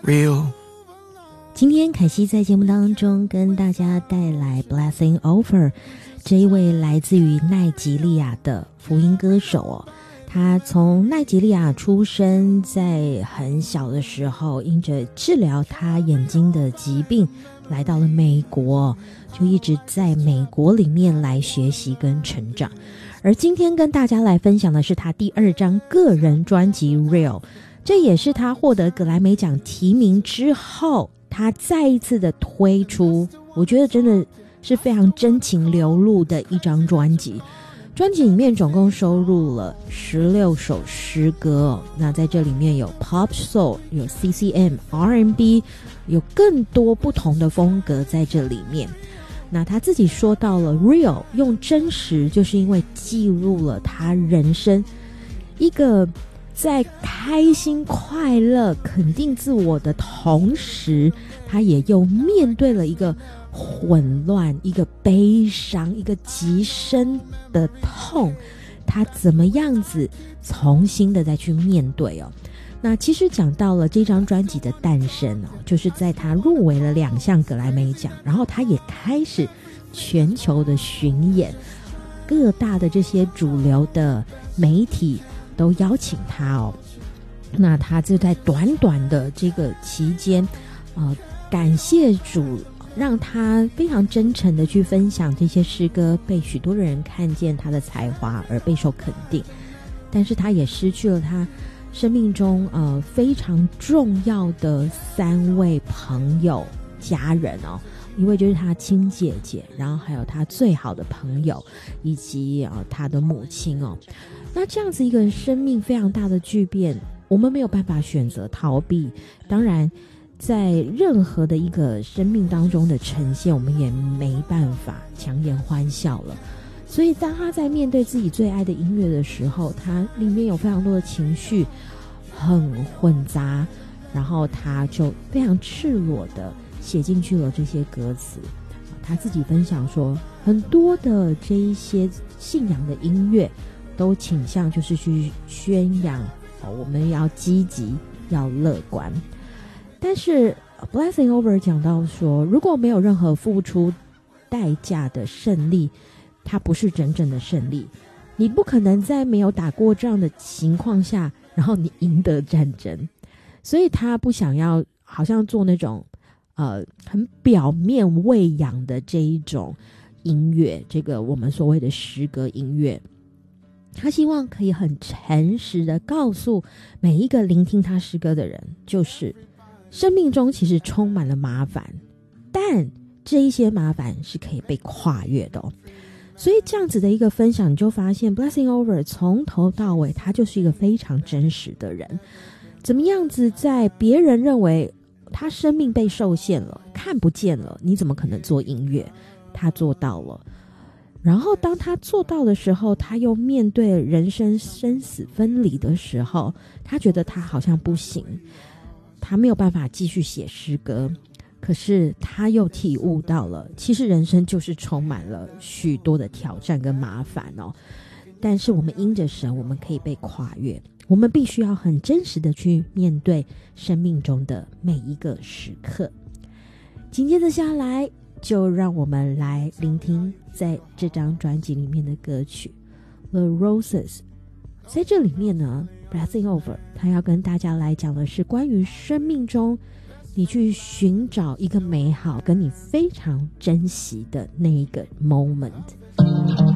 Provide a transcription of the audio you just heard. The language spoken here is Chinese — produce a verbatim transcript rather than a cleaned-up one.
real。 今天凯西在节目当中跟大家带来 Blessing Over 这一位来自于奈及利亚的福音歌手哦。他从奈及利亚出生，在很小的时候因着治疗他眼睛的疾病来到了美国，就一直在美国里面来学习跟成长。而今天跟大家来分享的是他第二张个人专辑 Real， 这也是他获得格莱美奖提名之后他再一次的推出，我觉得真的是非常真情流露的一张专辑。专辑里面总共收录了十六首诗歌哦，那在这里面有 Pop Soul， 有 C C M、R and B， 有更多不同的风格在这里面。那他自己说到了 Real 用真实，就是因为记录了他人生一个在开心快乐肯定自我的同时，他也又面对了一个混乱，一个悲伤，一个极深的痛，他怎么样子重新的再去面对哦。那其实讲到了这张专辑的诞生哦，就是在他入围了两项格莱美奖，然后他也开始全球的巡演，各大的这些主流的媒体都邀请他哦。那他就在短短的这个期间呃，感谢主让他非常真诚的去分享这些诗歌，被许多人看见他的才华而备受肯定。但是他也失去了他生命中呃非常重要的三位朋友家人哦，一位就是他亲姐姐，然后还有他最好的朋友，以及呃他的母亲哦。那这样子一个生命非常大的巨变，我们没有办法选择逃避，当然在任何的一个生命当中的呈现，我们也没办法强颜欢笑了。所以当他在面对自己最爱的音乐的时候，他里面有非常多的情绪很混杂，然后他就非常赤裸的写进去了这些歌词。他自己分享说，很多的这一些信仰的音乐都倾向就是去宣扬我们要积极要乐观，但是 Blessing Over 讲到说，如果没有任何付出代价的胜利，它不是真正的胜利。你不可能在没有打过仗的情况下，然后你赢得战争。所以他不想要好像做那种呃很表面喂养的这一种音乐，这个我们所谓的诗歌音乐。他希望可以很诚实的告诉每一个聆听他诗歌的人，就是生命中其实充满了麻烦，但这一些麻烦是可以被跨越的哦。所以这样子的一个分享，你就发现 Blessing Over 从头到尾他就是一个非常真实的人。怎么样子在别人认为他生命被受限了，看不见了，你怎么可能做音乐？他做到了。然后当他做到的时候，他又面对人生生死分离的时候，他觉得他好像不行，他没有办法继续写诗歌。可是他又体悟到了，其实人生就是充满了许多的挑战跟麻烦哦。但是我们因着神，我们可以被跨越。我们必须要很真实的去面对生命中的每一个时刻。紧接着下来，就让我们来聆听在这张专辑里面的歌曲 The Roses。 在这里面呢 Blessing Over 他要跟大家来讲的是关于生命中你去寻找一个美好跟你非常珍惜的那一个 moment。